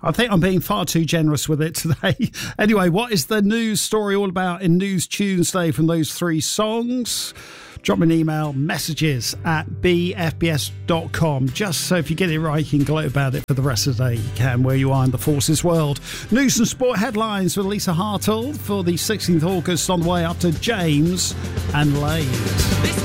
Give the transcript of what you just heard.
I think I'm being far too generous with it today. Anyway, what is the news story all about in News Tuesday from those three songs? Drop me an email, messages@bfbs.com. Just so if you get it right, you can gloat about it for the rest of the day. You can where you are in the forces world. News and sport headlines with Lisa Hartle for the 16th of August on the way up to James and Lade.